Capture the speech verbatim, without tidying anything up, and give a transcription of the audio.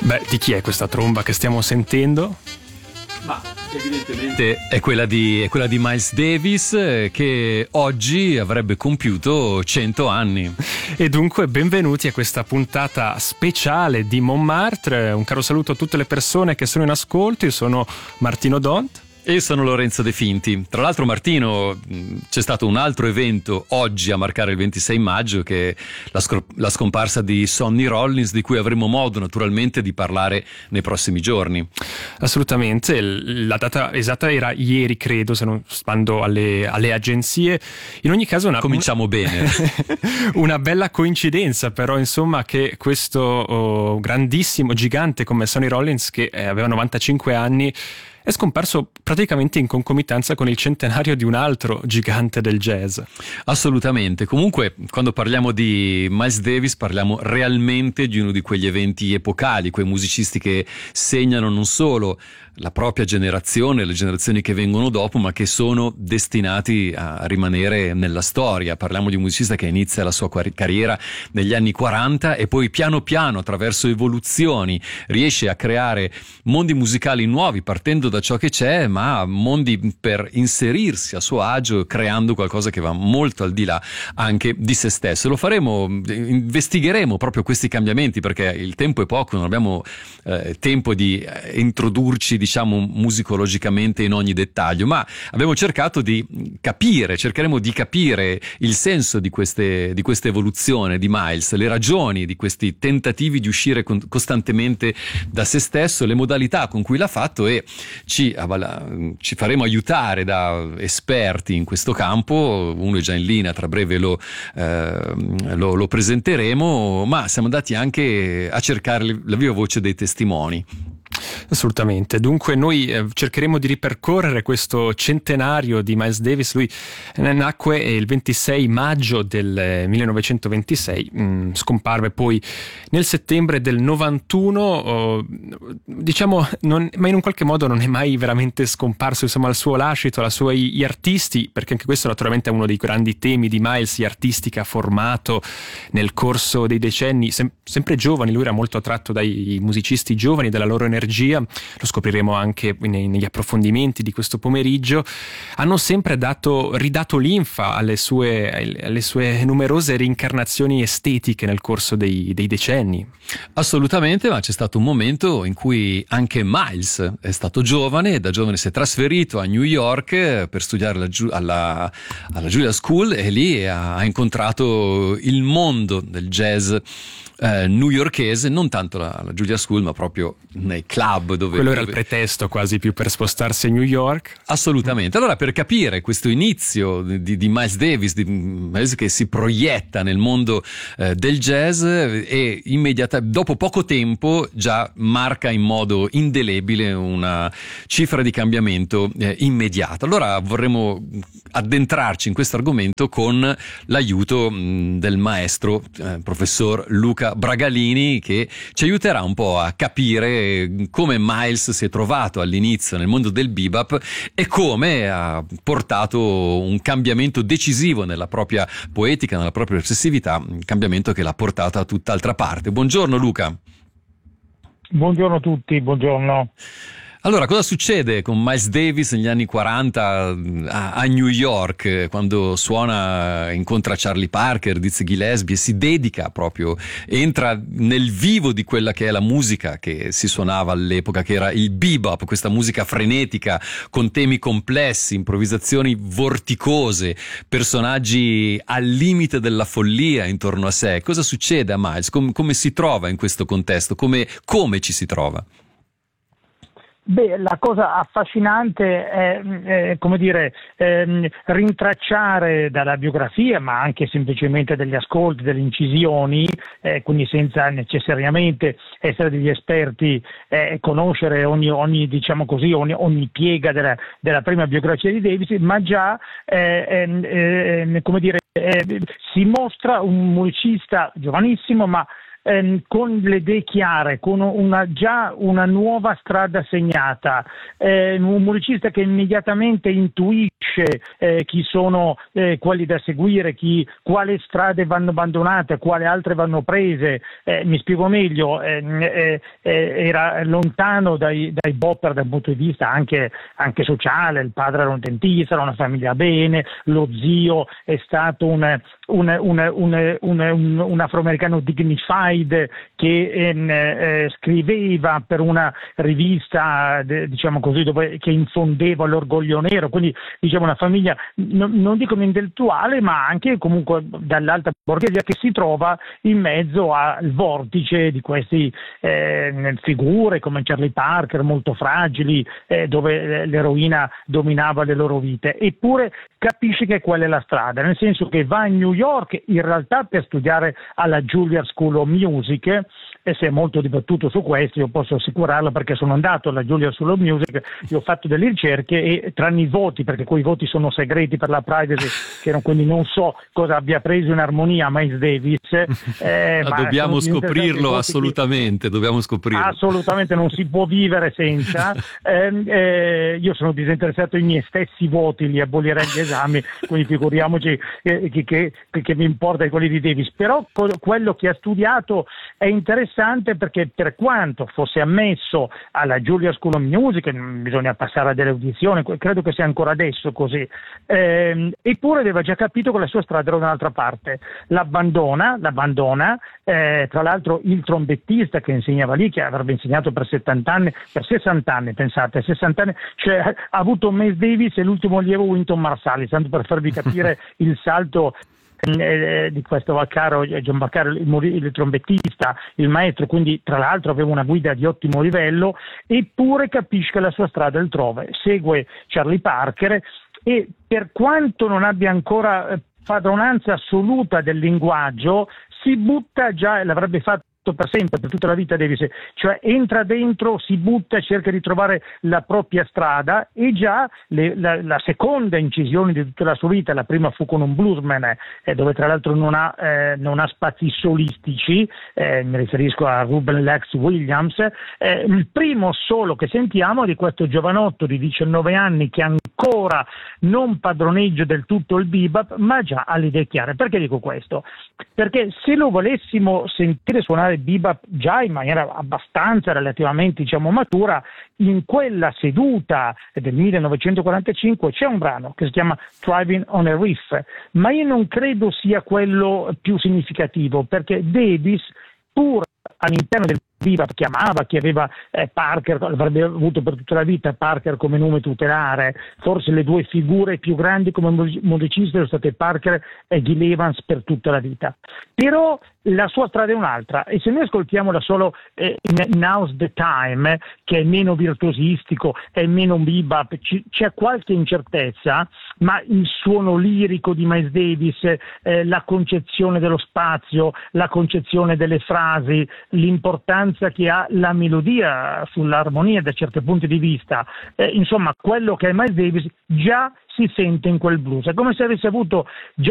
Beh, di chi è questa tromba che stiamo sentendo? Ma evidentemente è quella di, è quella di Miles Davis, eh, che oggi avrebbe compiuto cento anni. E dunque benvenuti a questa puntata speciale di Montmartre. Un caro saluto a tutte le persone che sono in ascolto. Io sono Martino Dont. E sono Lorenzo De Finti. Tra l'altro, Martino, c'è stato un altro evento oggi a marcare il ventisei maggio, che è la, scor- la scomparsa di Sonny Rollins, di cui avremo modo naturalmente di parlare nei prossimi giorni. Assolutamente, la data esatta era ieri, credo, se non sbando alle, alle agenzie. In ogni caso una, cominciamo bene. Una bella coincidenza, però, insomma, che questo oh, grandissimo gigante come Sonny Rollins, che eh, aveva novantacinque anni, è scomparso praticamente in concomitanza con il centenario di un altro gigante del jazz. Assolutamente. Comunque, quando parliamo di Miles Davis parliamo realmente di uno di quegli eventi epocali, quei musicisti che segnano non solo la propria generazione, le generazioni che vengono dopo, ma che sono destinati a rimanere nella storia. Parliamo di un musicista che inizia la sua carriera negli anni quaranta e poi piano piano, attraverso evoluzioni, riesce a creare mondi musicali nuovi, partendo da ciò che c'è, ma mondi per inserirsi a suo agio, creando qualcosa che va molto al di là anche di se stesso. Lo faremo, investigheremo proprio questi cambiamenti, perché il tempo è poco, non abbiamo eh, tempo di eh, introdurci, diciamo, musicologicamente in ogni dettaglio, ma abbiamo cercato di capire, cercheremo di capire il senso di queste di questa evoluzione di Miles, le ragioni di questi tentativi di uscire con, costantemente da se stesso, le modalità con cui l'ha fatto, e ci, ci faremo aiutare da esperti in questo campo. Uno è già in linea, tra breve lo, eh, lo, lo presenteremo, ma siamo andati anche a cercare la viva voce dei testimoni. Assolutamente. Dunque noi eh, cercheremo di ripercorrere questo centenario di Miles Davis. Lui eh, nacque il ventisei maggio del eh, millenovecentoventisei, mh, scomparve poi nel settembre del novantuno, oh, diciamo, non, ma in un qualche modo non è mai veramente scomparso, insomma, il suo lascito, la sua, gli artisti, perché anche questo naturalmente è uno dei grandi temi di Miles, gli artisti che ha formato nel corso dei decenni, sem- sempre giovani. Lui era molto attratto dai musicisti giovani, dalla loro energia. Lo scopriremo anche nei, negli approfondimenti di questo pomeriggio. Hanno sempre dato, ridato linfa alle sue, alle sue numerose reincarnazioni estetiche nel corso dei, dei decenni. Assolutamente, ma c'è stato un momento in cui anche Miles è stato giovane, e da giovane si è trasferito a New York per studiare alla, alla, alla Juilliard School, e lì ha, ha incontrato il mondo del jazz eh, newyorkese, non tanto la, la Juilliard School, ma proprio nei club dove... Quello era dove... il pretesto quasi più per spostarsi a New York. Assolutamente. Allora, per capire questo inizio di, di Miles Davis, di Miles che si proietta nel mondo eh, del jazz, e immediatamente dopo poco tempo già marca in modo indelebile una cifra di cambiamento eh, immediata. Allora vorremmo addentrarci in questo argomento con l'aiuto mh, del maestro eh, professor Luca Bragalini, che ci aiuterà un po' a capire come Miles si è trovato all'inizio nel mondo del bebop e come ha portato un cambiamento decisivo nella propria poetica, nella propria ossessività, un cambiamento che l'ha portata a tutt'altra parte. Buongiorno Luca. Buongiorno a tutti, buongiorno. Allora, cosa succede con Miles Davis negli anni quaranta a, a New York, quando suona, incontra Charlie Parker, Dizzy Gillespie, e si dedica proprio, entra nel vivo di quella che è la musica che si suonava all'epoca, che era il bebop, questa musica frenetica con temi complessi, improvvisazioni vorticose, personaggi al limite della follia intorno a sé. Cosa succede a Miles? Com- come si trova in questo contesto? Come, come ci si trova? Beh, la cosa affascinante è, è come dire, ehm, rintracciare dalla biografia, ma anche semplicemente dagli ascolti, delle incisioni, eh, quindi senza necessariamente essere degli esperti, eh, conoscere ogni, ogni, diciamo così, ogni, ogni piega della, della prima biografia di Davis, ma già, eh, eh, come dire, eh, si mostra un musicista giovanissimo, ma Ehm, con le idee chiare, con una, già una nuova strada segnata, ehm, un musicista che immediatamente intuisce capisce eh, chi sono eh, quelli da seguire, chi, quali strade vanno abbandonate, quali altre vanno prese. Eh, mi spiego meglio, eh, eh, eh, era lontano dai, dai bopper dal punto di vista anche, anche sociale. Il padre era un dentista, era una famiglia bene, lo zio è stato un, un, un, un, un, un, un afroamericano dignified che ehm, eh, scriveva per una rivista de, diciamo così, dove, che infondeva l'orgoglio nero, quindi diciamo una famiglia no, non dico intellettuale ma anche comunque dall'alta borghesia, che si trova in mezzo al vortice di queste eh, figure come Charlie Parker, molto fragili, eh, dove l'eroina dominava le loro vite, eppure capisce che quella è la strada, nel senso che va a New York in realtà per studiare alla Juilliard School of Music, e si è molto dibattuto su questo. Io posso assicurarlo perché sono andato alla Juilliard School of Music e ho fatto delle ricerche, e tranne i voti, perché quei voti sono segreti per la privacy, che non, quindi non so cosa abbia preso in armonia Miles Davis. Eh, ma dobbiamo scoprirlo assolutamente, che... dobbiamo scoprirlo. Assolutamente, non si può vivere senza. Eh, eh, io sono disinteressato ai miei stessi voti, li abolirei gli esami, quindi figuriamoci eh, che, che, che mi importa di quelli di Davis. Però co- quello che ha studiato è interessante, perché per quanto fosse ammesso alla Juilliard School of Music, bisogna passare a delle audizioni, credo che sia ancora adesso così, eh, eppure aveva già capito che la sua strada era da un'altra parte. L'abbandona, l'abbandona eh, tra l'altro il trombettista che insegnava lì, che avrebbe insegnato per settanta anni, per sessanta anni, pensate, sessanta anni, cioè ha avuto Miles Davis e l'ultimo allievo Wynton Marsalis, tanto per farvi capire il salto eh, di questo Vaccaro, John Vaccaro, il, il trombettista, il maestro, quindi tra l'altro aveva una guida di ottimo livello, eppure capisce che la sua strada è altrove, segue Charlie Parker, e per quanto non abbia ancora padronanza assoluta del linguaggio, si butta già, l'avrebbe fatto per sempre, per tutta la vita Davis, cioè entra dentro, si butta, cerca di trovare la propria strada, e già le, la, la seconda incisione di tutta la sua vita, la prima fu con un bluesman, eh, dove tra l'altro non ha, eh, non ha spazi solistici, eh, mi riferisco a Ruben Lex Williams. Eh, il primo solo che sentiamo è di questo giovanotto di diciannove anni che ancora non padroneggia del tutto il bebop, ma già ha le idee chiare. Perché dico questo? Perché se lo volessimo sentire suonare bebop già in maniera abbastanza relativamente diciamo matura, in quella seduta del millenovecentoquarantacinque c'è un brano che si chiama Driving on a Riff, ma io non credo sia quello più significativo, perché Davis, pur all'interno del bebop, che amava, che aveva eh, Parker, avrebbe avuto per tutta la vita Parker come nome tutelare, forse le due figure più grandi come musicista sono state Parker e Gil Evans per tutta la vita, però la sua strada è un'altra, e se noi ascoltiamo da solo eh, Now's the Time, che è meno virtuosistico, è meno bebop, c- c'è qualche incertezza, ma il suono lirico di Miles Davis, eh, la concezione dello spazio, la concezione delle frasi, l'importanza che ha la melodia sull'armonia da certi punti di vista, eh, insomma quello che è Miles Davis già si sente in quel blues, è come se avesse avuto già